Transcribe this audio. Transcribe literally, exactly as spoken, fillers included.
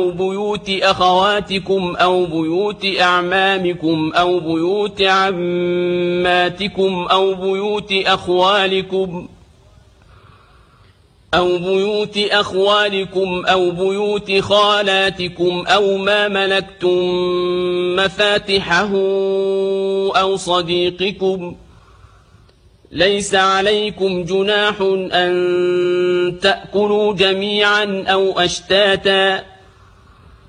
أو بيوت أخواتكم أو بيوت أعمامكم أو بيوت عماتكم أو بيوت أخوالكم أو بيوت أخوالكم أو بيوت خالاتكم أو ما ملكتم مفاتحه أو صديقكم. ليس عليكم جناح أن تأكلوا جميعا أو أشتاتا